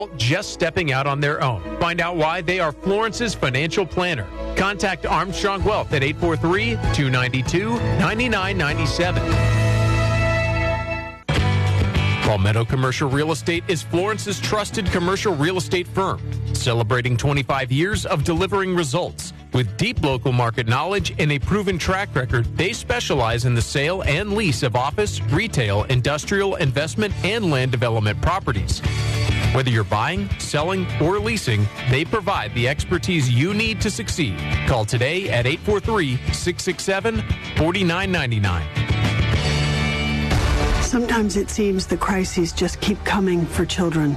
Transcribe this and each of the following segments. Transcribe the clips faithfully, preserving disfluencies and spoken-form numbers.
just stepping out on their own. Find out why they are Florence's financial planner. Contact Armstrong Wealth at eight four three, two nine two, nine nine nine seven. Palmetto Commercial Real Estate is Florence's trusted commercial real estate firm, celebrating twenty-five years of delivering results. With deep local market knowledge and a proven track record, they specialize in the sale and lease of office, retail, industrial, investment, and land development properties. Whether you're buying, selling, or leasing, they provide the expertise you need to succeed. Call today at eight four three, six six seven, four nine nine nine. Sometimes it seems the crises just keep coming for children.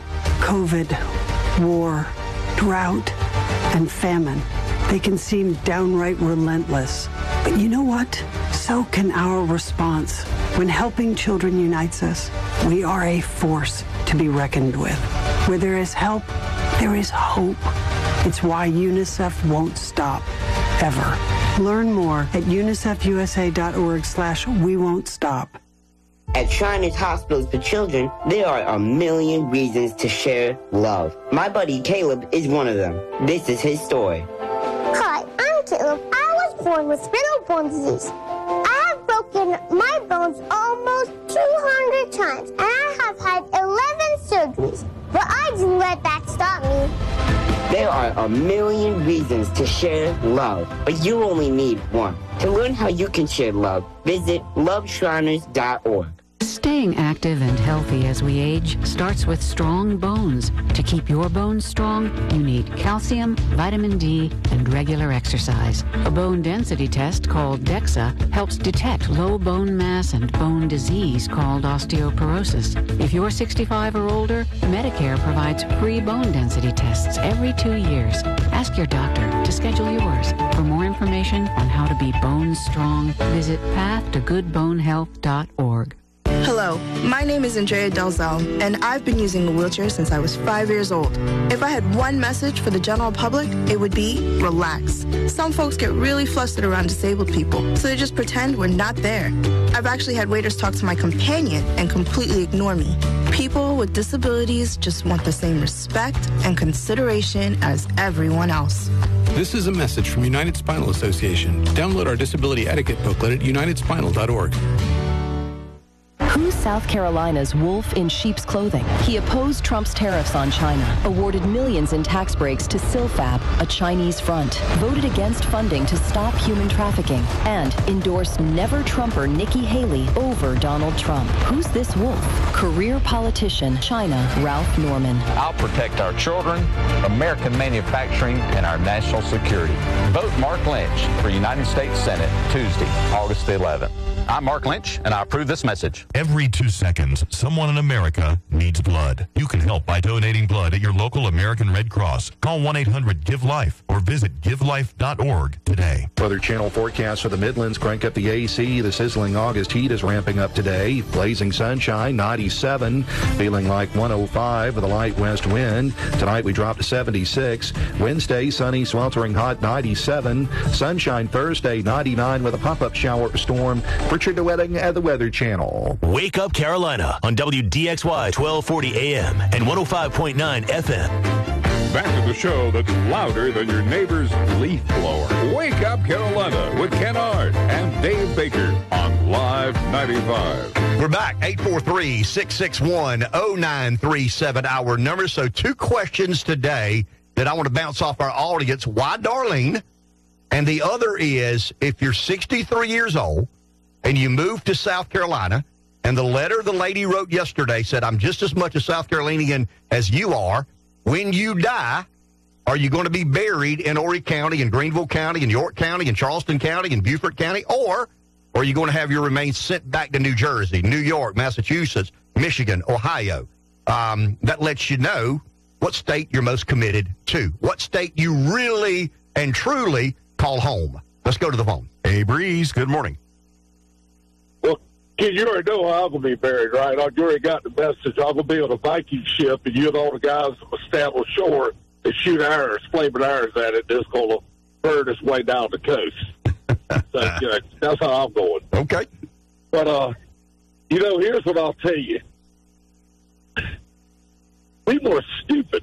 COVID, war, drought, and famine. They can seem downright relentless. But you know what? So can our response. When helping children unites us, we are a force to be reckoned with. Where there is help, there is hope. It's why UNICEF won't stop, ever. Learn more at unicefusa.org slash we won't stop. At Shriners Hospitals for Children, there are a million reasons to share love. My buddy Caleb is one of them. This is his story. Hi, I'm Caleb. I was born with spinal bone disease. I have broken my bones almost two hundred times, and I have had eleven surgeries. But I didn't let that stop me. There are a million reasons to share love, but you only need one. To learn how you can share love, visit love shriners dot org. Staying active and healthy as we age starts with strong bones. To keep your bones strong, you need calcium, vitamin D, and regular exercise. A bone density test called DEXA helps detect low bone mass and bone disease called osteoporosis. If you're sixty-five or older, Medicare provides free bone density tests every two years. Ask your doctor to schedule yours. For more information on how to be bone strong, visit path to good bone health dot org. Hello, my name is Andrea Delzell, and I've been using a wheelchair since I was five years old. If I had one message for the general public, it would be relax. Some folks get really flustered around disabled people, so they just pretend we're not there. I've actually had waiters talk to my companion and completely ignore me. People with disabilities just want the same respect and consideration as everyone else. This is a message from United Spinal Association. Download our disability etiquette booklet at united spinal dot org. Who's South Carolina's wolf in sheep's clothing? He opposed Trump's tariffs on China, awarded millions in tax breaks to Silfab, a Chinese front, voted against funding to stop human trafficking, and endorsed never-Trumper Nikki Haley over Donald Trump. Who's this wolf? Career politician, China, Ralph Norman. I'll protect our children, American manufacturing, and our national security. Vote Mark Lynch for United States Senate Tuesday, August the eleventh. I'm Mark Lynch, and I approve this message. Every two seconds, someone in America needs blood. You can help by donating blood at your local American Red Cross. Call one eight hundred give life or visit give life dot org today. Weather Channel forecast for the Midlands. Crank up the A C. The sizzling August heat is ramping up today. Blazing sunshine, ninety-seven. Feeling like one oh five with a light west wind. Tonight we drop to seventy-six. Wednesday, sunny, sweltering hot, ninety-seven. Sunshine Thursday, ninety-nine with a pop-up shower storm. Richard DeWetting at the Weather Channel. Wake Up Carolina on W D X Y twelve forty A M and one oh five point nine F M. Back to the show that's louder than your neighbor's leaf blower. Wake Up Carolina with Ken Ard and Dave Baker on Live ninety-five. We're back. eight four three, six six one, oh nine three seven, our number. So two questions today that I want to bounce off our audience. Why Darlene? And the other is, if you're sixty-three years old and you moved to South Carolina, and the letter the lady wrote yesterday said, I'm just as much a South Carolinian as you are. When you die, are you going to be buried in Horry County, in Greenville County, in York County, in Charleston County, in Beaufort County, or are you going to have your remains sent back to New Jersey, New York, Massachusetts, Michigan, Ohio? Um, that lets you know what state you're most committed to, what state you really and truly call home. Let's go to the phone. Hey, Breeze, good morning. Kid, you already know how I'm going to be buried, right? You already got the message. I'm going to be on a Viking ship, and you and all the guys that will stand on shore and shoot arrows, flaming arrows at it. It's going to burn its way down the coast. So, you know, that's how I'm going. Okay. But, uh, you know, here's what I'll tell you. We more stupid